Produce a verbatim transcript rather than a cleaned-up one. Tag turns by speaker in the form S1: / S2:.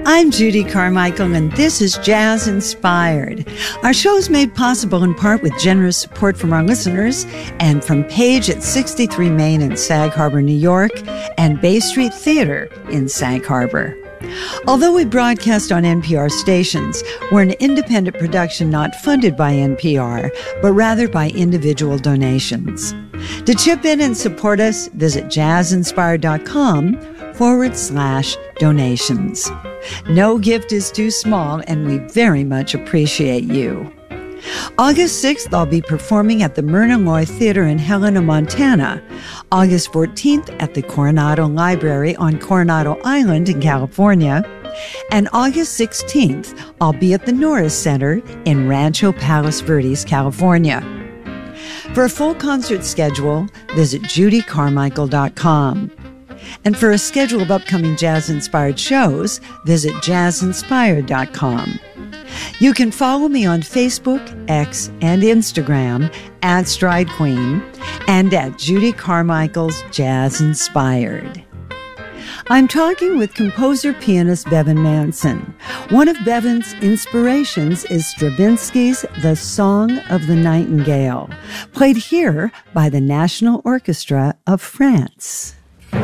S1: I'm Judy Carmichael, and this is Jazz Inspired. Our show is made possible in part with generous support from our listeners and from Page at sixty-three Main in Sag Harbor, New York, and Bay Street Theater in Sag Harbor. Although we broadcast on N P R stations, we're an independent production not funded by N P R, but rather by individual donations. To chip in and support us, visit jazzinspired.com forward slash donations. No gift is too small, and we very much appreciate you. August sixth, I'll be performing at the Myrna Loy Theater in Helena, Montana. August fourteenth at the Coronado Library on Coronado Island in California. And August sixteenth, I'll be at the Norris Center in Rancho Palos Verdes, California. For a full concert schedule, visit judy carmichael dot com. And for a schedule of upcoming jazz-inspired shows, visit jazz inspired dot com. You can follow me on Facebook, X, and Instagram at Stride Queen and at Judy Carmichael's Jazz Inspired. I'm talking with composer-pianist Bevan Manson. One of Bevan's inspirations is Stravinsky's The Song of the Nightingale, played here by the National Orchestra of France.